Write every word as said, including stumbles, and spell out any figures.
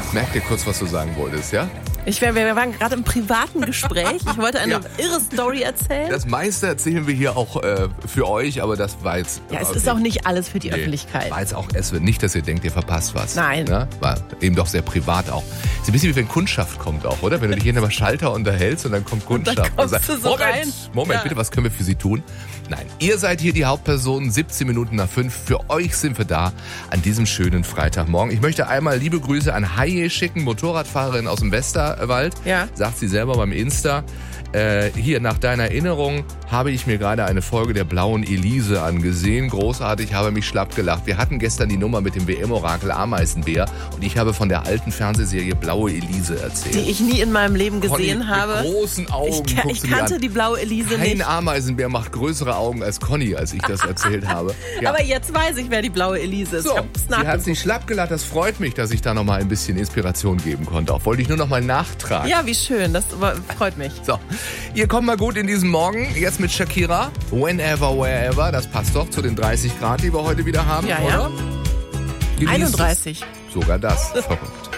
Merk dir kurz, was du sagen wolltest, ja? Ich wär, wir waren gerade im privaten Gespräch. Ich wollte eine Ja. irre Story erzählen. Das meiste erzählen wir hier auch äh, für euch, aber das war jetzt... Ja, es okay. ist auch nicht alles für die Nee, Öffentlichkeit. War jetzt auch, es wird nicht, dass ihr denkt, ihr verpasst was. Nein. Ne? War eben doch sehr privat auch. Ist ein bisschen wie wenn Kundschaft kommt auch, oder? Wenn du dich hinter dem Schalter unterhältst und dann kommt Kundschaft. kommst und sagt, du so Moment, rein. Moment, Ja. bitte, was können wir für Sie tun? Nein, ihr seid hier die Hauptpersonen, siebzehn Minuten nach fünf. Für euch sind wir da an diesem schönen Freitagmorgen. Ich möchte einmal liebe Grüße an Haie schicken, Motorradfahrerin aus dem Westerwald. Ja. Sagt sie selber beim Insta. Äh, hier, nach deiner Erinnerung habe ich mir gerade eine Folge der Blauen Elise angesehen. Großartig, habe mich schlapp gelacht. Wir hatten gestern die Nummer mit dem W M-Orakel Ameisenbär und ich habe von der alten Fernsehserie Blaue Elise erzählt. Die ich nie in meinem Leben Conny, gesehen habe. Mit großen Augen Ich, ka- guckst ich du mir kannte an. die blaue Elise Kein nicht. Ameisenbär macht größere Augen als Conny, als ich das erzählt habe. Ja. Aber jetzt weiß ich, wer die blaue Elise ist. So, ich hab's sie hat nachgeguckt. sich schlapp gelacht. Das freut mich, dass ich da nochmal ein bisschen Inspiration geben konnte. Auch wollte ich nur nochmal nachtragen. Ja, wie schön. Das war- freut mich. So, ihr kommt mal gut in diesen Morgen. Jetzt mit Shakira. Whenever, wherever. Das passt doch zu den dreißig Grad, die wir heute wieder haben, Ja, oder? ja. Genießt es. einunddreißig. Sogar das. Verrückt.